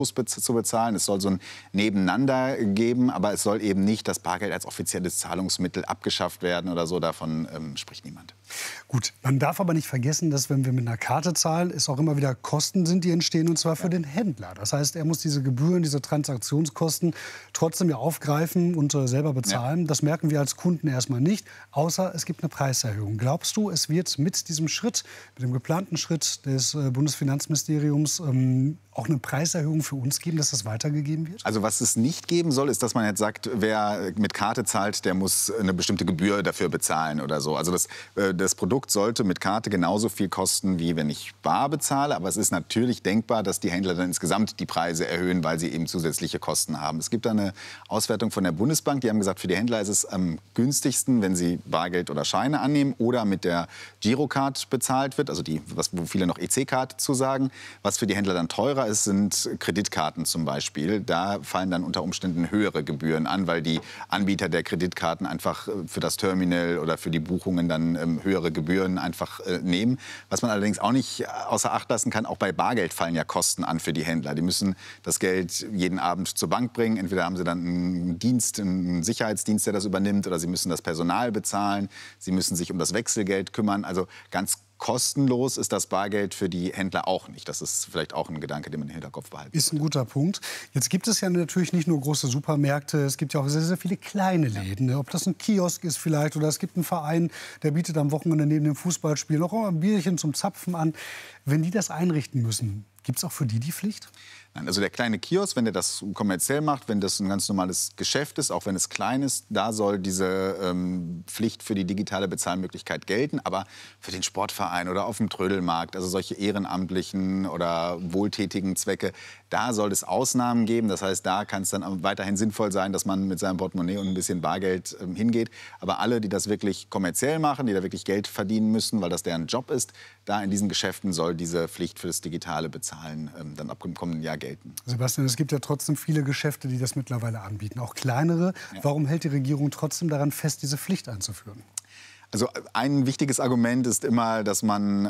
zu bezahlen. Es soll so ein Nebeneinander geben, aber es soll eben nicht das Bargeld als offizielles Zahlungsmittel abgeschafft werden oder so. Davon spricht niemand. Gut, man darf aber nicht vergessen, dass wenn wir mit einer Karte zahlen, es auch immer wieder Kosten sind, die entstehen, und zwar für den Händler. Das heißt, er muss diese Gebühren, diese Transaktionskosten trotzdem ja aufgreifen und selber bezahlen. Ja. Das merken wir als Kunden erstmal nicht, außer es gibt eine Preiserhöhung. Glaubst du, es wird mit diesem Schritt, mit dem geplanten Schritt des Bundesfinanzministeriums auch eine Preiserhöhung für uns geben, dass das weitergegeben wird? Also was es nicht geben soll, ist, dass man jetzt sagt, wer mit Karte zahlt, der muss eine bestimmte Gebühr dafür bezahlen oder so. Also das Produkt sollte mit Karte genauso viel kosten, wie wenn ich bar bezahle. Aber es ist natürlich denkbar, dass die Händler dann insgesamt die Preise erhöhen, weil sie eben zusätzliche Kosten haben. Es gibt da eine Auswertung von der Bundesbank. Die haben gesagt, für die Händler ist es am günstigsten, wenn sie Bargeld oder Scheine annehmen oder mit der Girocard bezahlt wird, also wo viele noch EC-Card zu sagen. Was für die Händler dann teurer ist, sind Kreditkarten zum Beispiel. Da fallen dann unter Umständen höhere Gebühren an, weil die Anbieter der Kreditkarten einfach für das Terminal oder für die Buchungen dann höhere Gebühren einfach nehmen. Was man allerdings auch nicht außer Acht lassen kann, auch bei Bargeld fallen ja Kosten an für die Händler. Die müssen das Geld jeden Abend zur Bank bringen. Entweder haben sie dann einen Dienst, einen Sicherheitsdienst, der das übernimmt, oder sie müssen das Personal bezahlen. Sie müssen sich um das Wechselgeld kümmern. Also ganz kostenlos ist das Bargeld für die Händler auch nicht. Das ist vielleicht auch ein Gedanke, den man im Hinterkopf behalten muss. Ist ein guter Punkt. Jetzt gibt es ja natürlich nicht nur große Supermärkte, es gibt ja auch sehr, sehr viele kleine Läden. Ja. Ob das ein Kiosk ist vielleicht oder es gibt einen Verein, der bietet am Wochenende neben dem Fußballspiel noch ein Bierchen zum Zapfen an. Wenn die das einrichten müssen, gibt es auch für die Pflicht? Nein, also der kleine Kiosk, wenn der das kommerziell macht, wenn das ein ganz normales Geschäft ist, auch wenn es klein ist, da soll diese Pflicht für die digitale Bezahlmöglichkeit gelten. Aber für den Sportverein oder auf dem Trödelmarkt, also solche ehrenamtlichen oder wohltätigen Zwecke, da soll es Ausnahmen geben. Das heißt, da kann es dann weiterhin sinnvoll sein, dass man mit seinem Portemonnaie und ein bisschen Bargeld hingeht. Aber alle, die das wirklich kommerziell machen, die da wirklich Geld verdienen müssen, weil das deren Job ist, da in diesen Geschäften soll diese Pflicht für das digitale Bezahlen dann ab dem kommenden Jahr gelten. Sebastian, es gibt ja trotzdem viele Geschäfte, die das mittlerweile anbieten, auch kleinere. Ja. Warum hält die Regierung trotzdem daran fest, diese Pflicht einzuführen? Also ein wichtiges Argument ist immer, dass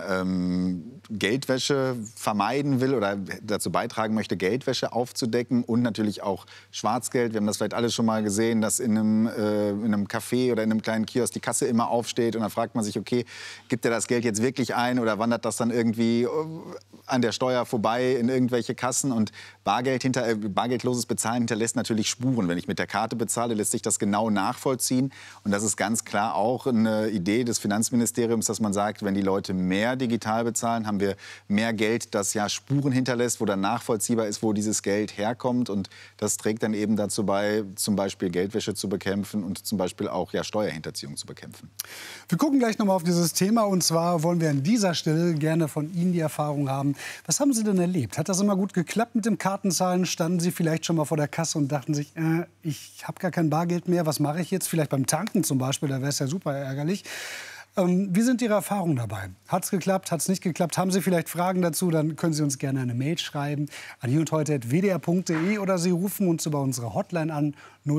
man Geldwäsche vermeiden will oder dazu beitragen möchte, Geldwäsche aufzudecken und natürlich auch Schwarzgeld. Wir haben das vielleicht alle schon mal gesehen, dass in einem Café oder in einem kleinen Kiosk die Kasse immer aufsteht und dann fragt man sich, okay, gibt er das Geld jetzt wirklich ein oder wandert das dann irgendwie an der Steuer vorbei in irgendwelche Kassen? Und bargeldloses Bezahlen hinterlässt natürlich Spuren. Wenn ich mit der Karte bezahle, lässt sich das genau nachvollziehen. Und das ist ganz klar auch eine Idee des Finanzministeriums, dass man sagt, wenn die Leute mehr digital bezahlen, haben wir mehr Geld, das ja Spuren hinterlässt, wo dann nachvollziehbar ist, wo dieses Geld herkommt. Und das trägt dann eben dazu bei, zum Beispiel Geldwäsche zu bekämpfen und zum Beispiel auch Steuerhinterziehung zu bekämpfen. Wir gucken gleich noch mal auf dieses Thema. Und zwar wollen wir an dieser Stelle gerne von Ihnen die Erfahrung haben. Was haben Sie denn erlebt? Hat das immer gut geklappt mit dem Kartenzahlen? Standen Sie vielleicht schon mal vor der Kasse und dachten sich, ich habe gar kein Bargeld mehr, was mache ich jetzt? Vielleicht beim Tanken zum Beispiel, da wäre es ja super ärgerlich. Wie sind Ihre Erfahrungen dabei? Hat es geklappt, hat es nicht geklappt? Haben Sie vielleicht Fragen dazu? Dann können Sie uns gerne eine Mail schreiben an hierundheute@wdr.de oder Sie rufen uns über unsere Hotline an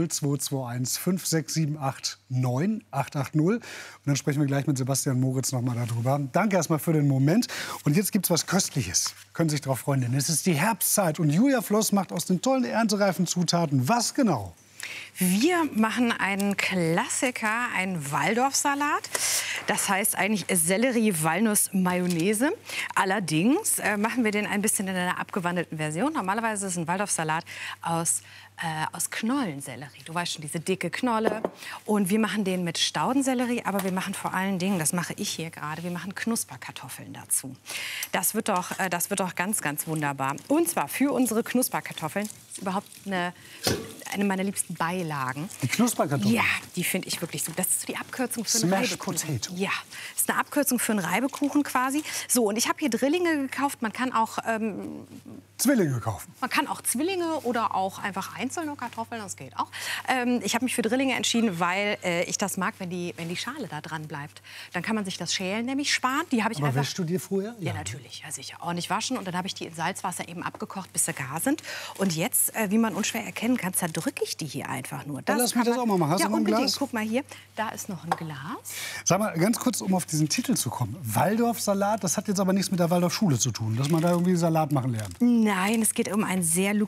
0221 5678 9880. Und dann sprechen wir gleich mit Sebastian Moritz noch mal darüber. Danke erstmal für den Moment. Und jetzt gibt es was Köstliches. Können Sie sich darauf freuen, denn es ist die Herbstzeit und Julia Floss macht aus den tollen erntereifen Zutaten was genau? Wir machen einen Klassiker, einen Waldorfsalat. Das heißt eigentlich Sellerie-Walnuss-Mayonnaise. Allerdings machen wir den ein bisschen in einer abgewandelten Version. Normalerweise ist ein Waldorfsalat aus Knollensellerie. Du weißt schon, diese dicke Knolle. Und wir machen den mit Staudensellerie, aber wir machen vor allen Dingen, das mache ich hier gerade, wir machen Knusperkartoffeln dazu. Das wird doch ganz, ganz wunderbar. Und zwar für unsere Knusperkartoffeln ist überhaupt eine meiner liebsten Beilagen. Die Knusperkartoffeln? Ja, die finde ich wirklich so. Das ist so die Abkürzung für einen Smashed Reibekuchen. Potato. Ja, das ist eine Abkürzung für einen Reibekuchen quasi. So, und ich habe hier Drillinge gekauft. Man kann auch Zwillinge kaufen. Man kann auch Zwillinge oder auch einfach einzelne Kartoffeln, das geht auch. Ich habe mich für Drillinge entschieden, weil ich das mag, wenn die Schale da dran bleibt. Dann kann man sich das Schälen nämlich sparen. Die habe ich Aber wäschst du dir vorher? Ja, natürlich, ja sicher. Ordentlich waschen und dann habe ich die in Salzwasser eben abgekocht, bis sie gar sind. Und jetzt, wie man unschwer erkennen kann, zerdrücke ich die hier einfach nur. Dann lass mich das auch mal machen. Hast du noch ein Glas? Guck mal hier, da ist noch ein Glas. Sag mal, ganz kurz, um auf diesen Titel zu kommen. Waldorfsalat, das hat jetzt aber nichts mit der Waldorfschule zu tun, dass man da irgendwie Salat machen lernt. Nein, es geht um ein sehr